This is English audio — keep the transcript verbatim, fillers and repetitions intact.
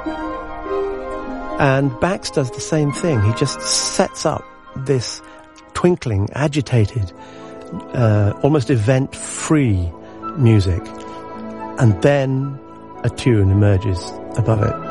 And Bax does the same thing. He just sets up this twinkling, agitated, uh, almost event-free music, and then a tune emerges above it.